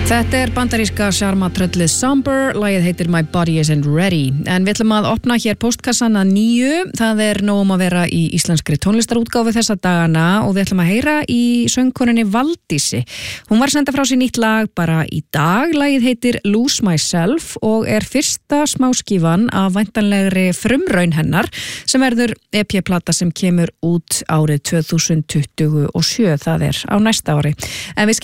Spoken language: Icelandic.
Þetta bandaríska sjarmatröllið Somber, lagið heitir My Body Isn't Ready. En við ætlum að opna hér postkassan að 9. Það nóg að vera í íslenskri tónlistarútgáfu þessa dagana og við ætlum að heyra í söngkonunni Valdísi. Hún var að senda frá sér nýtt lag bara í dag. Lagið heitir Lose Myself og fyrsta smáskífan af væntanlegri frumraun hennar sem verður EP-plata sem kemur út árið 2027. Það á næsta ári. En við